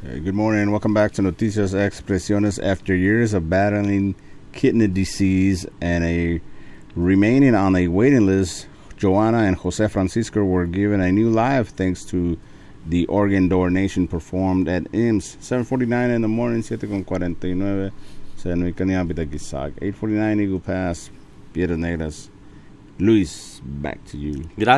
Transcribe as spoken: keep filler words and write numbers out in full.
Uh, good morning and welcome back to Noticias Expresiones. After years of battling kidney disease and a remaining on a waiting list, Joanna and Jose Francisco were given a new life thanks to the organ donation performed at I M S S. seven forty-nine in the morning, seven forty-nine. Sa Nuikania Bitagisag. eight forty-nine Eagle Pass, Piedras Negras. Luis, back to you. Gracias.